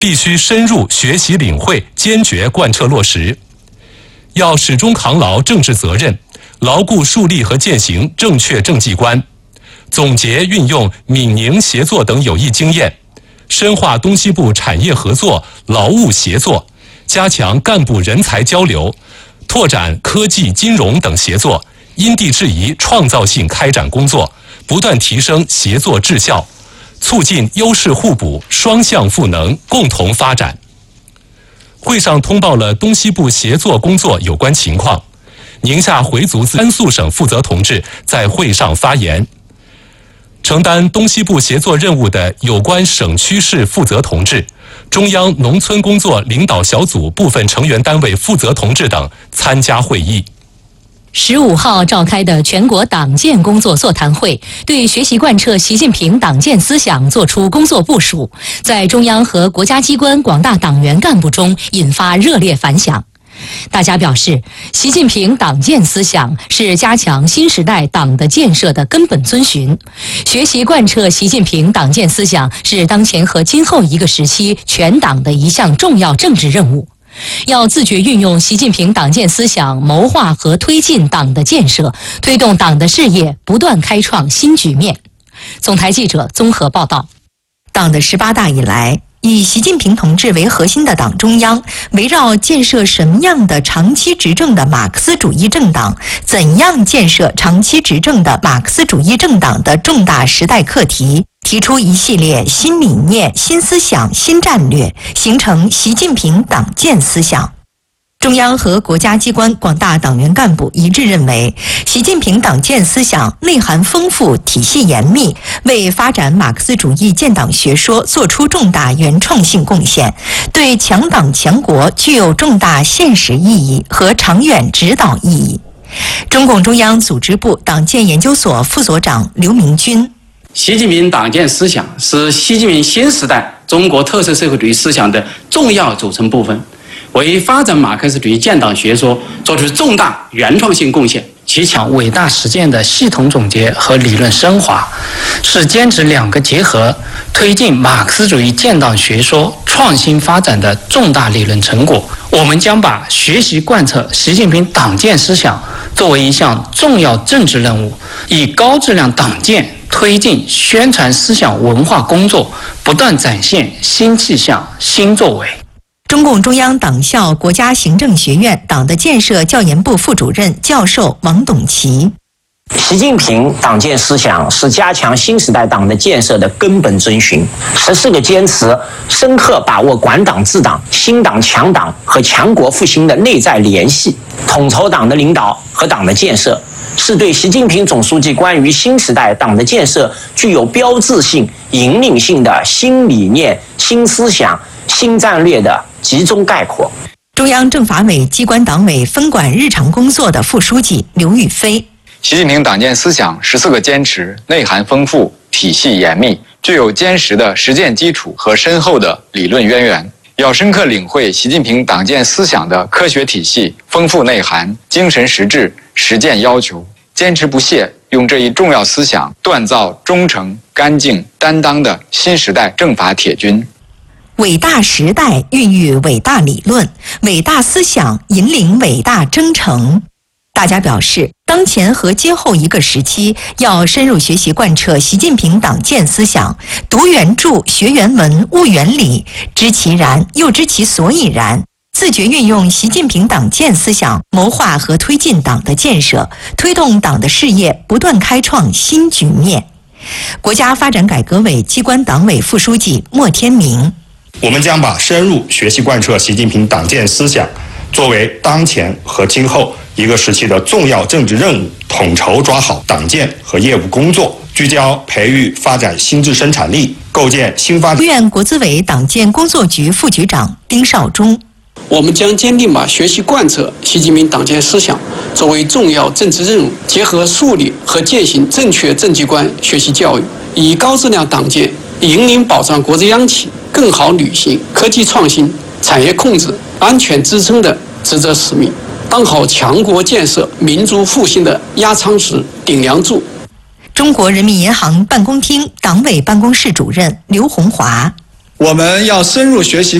必须深入学习领会，坚决贯彻落实。要始终扛牢政治责任，牢固树立和践行正确政绩观，总结运用闽宁协作等有益经验，深化东西部产业合作、劳务协作，加强干部人才交流，拓展科技、金融等协作，因地制宜、创造性开展工作，不断提升协作质效，促进优势互补、双向赋能，共同发展。会上通报了东西部协作工作有关情况。宁夏回族自甘肃省负责同志在会上发言。承担东西部协作任务的有关省区市负责同志、中央农村工作领导小组部分成员单位负责同志等参加会议。 15号召开的全国党建工作座谈会，对学习贯彻习近平党建思想作出工作部署，在中央和国家机关广大党员干部中引发热烈反响。大家表示，习近平党建思想是加强新时代党的建设的根本遵循，学习贯彻习近平党建思想是当前和今后一个时期全党的一项重要政治任务。要自觉运用习近平党建思想，谋划和推进党的建设，推动党的事业不断开创新局面。总台记者综合报道。 党的18大以来，以习近平同志为核心的党中央，围绕建设什么样的长期执政的马克思主义政党，怎样建设长期执政的马克思主义政党的重大时代课题，提出一系列新理念、新思想、新战略，形成习近平党建思想。中央和国家机关广大党员干部一致认为，习近平党建思想内涵丰富、体系严密，为发展马克思主义建党学说作出重大原创性贡献，对强党强国具有重大现实意义和长远指导意义。中共中央组织部党建研究所副所长刘明军： 习近平党建思想是习近平新时代中国特色社会主义思想的重要组成部分，为发展马克思主义建党学说做出重大原创性贡献。其强伟大实践的系统总结和理论升华，是坚持两个结合，推进马克思主义建党学说创新发展的重大理论成果。我们将把学习贯彻习近平党建思想作为一项重要政治任务，以高质量党建推进宣传思想文化工作，不断展现新气象、新作为。 中共中央党校国家行政学院党的建设教研部副主任教授王董奇： 习近平党建思想是加强新时代党的建设的根本遵循，14个坚持深刻把握管党治党、兴党强党和强国复兴的内在联系，统筹党的领导和党的建设，是对习近平总书记关于新时代党的建设具有标志性、引领性的新理念、新思想、新战略的集中概括。 中央政法委机关党委分管日常工作的副书记刘宇飞： 习近平党建思想14个坚持内涵丰富、体系严密，具有坚实的实践基础和深厚的理论渊源。要深刻领会习近平党建思想的科学体系、丰富内涵、精神实质、实践要求，坚持不懈，用这一重要思想锻造忠诚、干净、担当的新时代政法铁军。 伟大时代孕育伟大理论，伟大思想引领伟大征程。大家表示，当前和今后一个时期，要深入学习贯彻习近平党建思想，读原著、学原文、悟原理，知其然，又知其所以然，自觉运用习近平党建思想，谋划和推进党的建设，推动党的事业不断开创新局面。国家发展改革委机关党委副书记莫天明： 我们将把深入学习贯彻习近平党建思想作为当前和今后一个时期的重要政治任务，统筹抓好党建和业务工作，聚焦培育发展新质生产力，构建新发展。 院国资委党建工作局副局长丁绍忠： 我们将坚定把学习贯彻习近平党建思想作为重要政治任务，结合树立和践行正确政绩观学习教育，以高质量党建引领保障国之央企更好履行科技创新、产业控制、安全支撑的职责使命，当好强国建设、民族复兴的压舱石、顶梁柱。 中国人民银行办公厅党委办公室主任刘洪华： 我们要深入学习